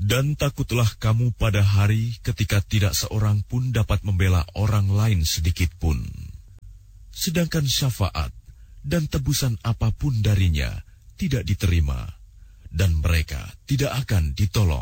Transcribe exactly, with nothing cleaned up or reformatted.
Dan takutlah kamu pada hari ketika tidak seorang pun dapat membela orang lain sedikit pun. Sedangkan syafaat dan tebusan apapun darinya tidak diterima, dan mereka tidak akan ditolong.